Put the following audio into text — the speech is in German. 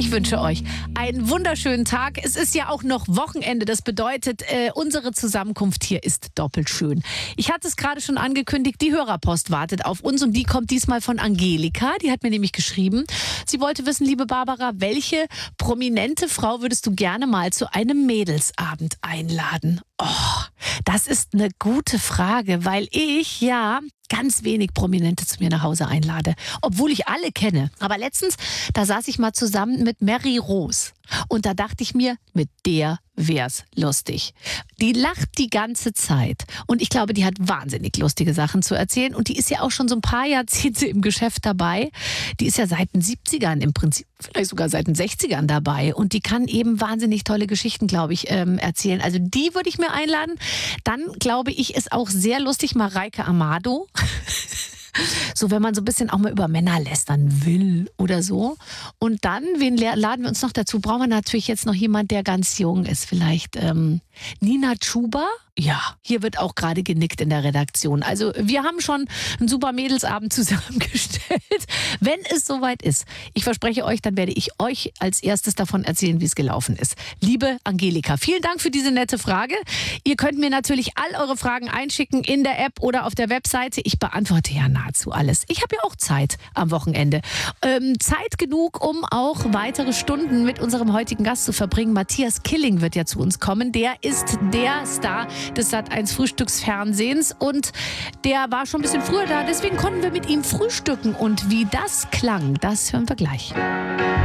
Ich wünsche euch einen wunderschönen Tag. Es ist ja auch noch Wochenende. Das bedeutet, unsere Zusammenkunft hier ist doppelt schön. Ich hatte es gerade schon angekündigt, die Hörerpost wartet auf uns und die kommt diesmal von Angelika. Die hat mir nämlich geschrieben, sie wollte wissen, liebe Barbara, welche prominente Frau würdest du gerne mal zu einem Mädelsabend einladen? Oh, das ist eine gute Frage, weil ich ja ganz wenig Prominente zu mir nach Hause einlade, obwohl ich alle kenne. Aber letztens, da saß ich mal zusammen mit Mary Rose und da dachte ich mir, mit der wär's lustig. Die lacht die ganze Zeit und ich glaube, die hat wahnsinnig lustige Sachen zu erzählen und die ist ja auch schon so ein paar Jahrzehnte im Geschäft dabei. Die ist ja seit den 70ern im Prinzip, vielleicht sogar seit den 60ern dabei und die kann eben wahnsinnig tolle Geschichten, glaube ich, erzählen. Also die würde ich mir einladen. Dann glaube ich, ist auch sehr lustig Mareike Amado. So, wenn man so ein bisschen auch mal über Männer lästern will oder so. Und dann, wen laden wir uns noch dazu? Brauchen wir natürlich jetzt noch jemand, der ganz jung ist. Vielleicht Nina Chuba? Ja, hier wird auch gerade genickt in der Redaktion. Also wir haben schon einen super Mädelsabend zusammengestellt. Wenn es soweit ist, ich verspreche euch, dann werde ich euch als erstes davon erzählen, wie es gelaufen ist. Liebe Angelika, vielen Dank für diese nette Frage. Ihr könnt mir natürlich all eure Fragen einschicken in der App oder auf der Webseite. Ich beantworte ja nahezu alles. Ich habe ja auch Zeit am Wochenende. Zeit genug, um auch weitere Stunden mit unserem heutigen Gast zu verbringen. Matthias Killing wird ja zu uns kommen. Der ist der Star des Sat.1 Frühstücksfernsehens und der war schon ein bisschen früher da, deswegen konnten wir mit ihm frühstücken und wie das klang, das hören wir gleich.